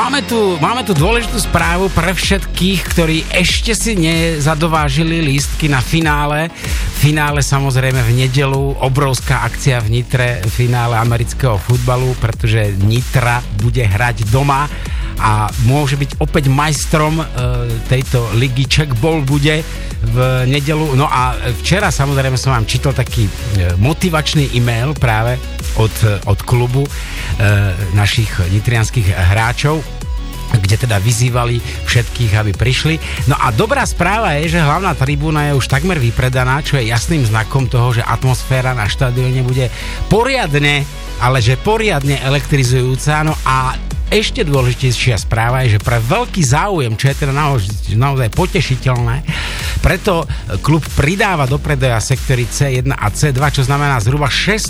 máme tu dôležitú správu pre všetkých, ktorí ešte si nezadovážili lístky na finále. Finále samozrejme v nedeľu, obrovská akcia v Nitre, finále amerického futbalu, pretože Nitra bude hrať doma a môže byť opäť majstrom tejto ligy. Czech Ball bude v nedeľu. No a včera samozrejme som vám čítal taký motivačný e-mail práve od klubu našich nitrianských hráčov, kde teda vyzývali všetkých, aby prišli. No a dobrá správa je, že hlavná tribúna je už takmer vypredaná, čo je jasným znakom toho, že atmosféra na štadióne bude poriadne, ale že poriadne elektrizujúca. No a ešte dôležitejšia správa je, že pre veľký záujem, čo je teda naozaj potešiteľné, preto klub pridáva do predaja sektory C1 a C2, čo znamená zhruba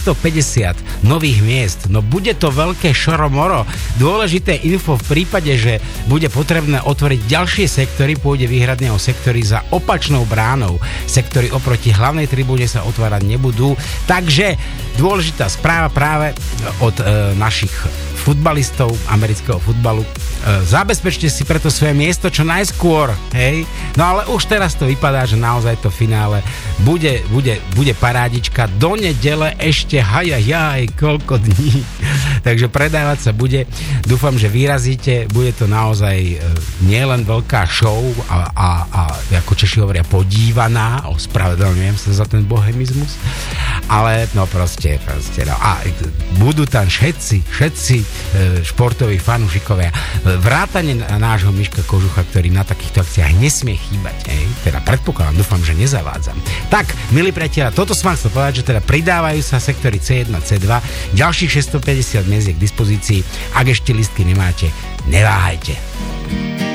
650 nových miest. No bude to veľké šoromoro. Dôležité info v prípade, že bude potrebné otvoriť ďalšie sektory, pôjde výhradne o sektory za opačnou bránou. Sektory oproti hlavnej tribúne sa otvárať nebudú. Takže dôležitá správa práve od našich futbalistov amerického futbalu. Zabezpečte si preto svoje miesto čo najskôr, hej? No ale už teraz to vypadá, že naozaj to finále bude parádička. Do nedele ešte koľko dní. Takže predávať sa bude. Dúfam, že vyrazíte. Bude to naozaj nielen veľká show a ako Češi hovoria podívaná. Ospravedlňujem sa za ten bohemizmus. Ale no proste no. A budú tam všetci športoví fanúšikovia. Vrátane nášho Miška Kožucha, ktorý na takýchto akciách nesmie chýbať. Teda predpokladám, dúfam, že nezavádzam. Tak, milí priatelia, toto som vám chcel povedať, že teda pridávajú sa sektory C1, C2, ďalších 650 miest je k dispozícii. Ak ešte listky nemáte, neváhajte.